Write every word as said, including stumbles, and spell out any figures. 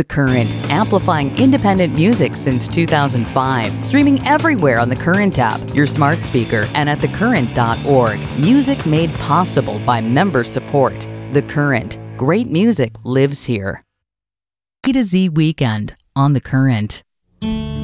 The Current, amplifying independent music since two thousand five. Streaming everywhere on the Current app, your smart speaker, and at the current dot org. Music made possible by member support. The Current. Great music lives here. A to Z Weekend on The Current.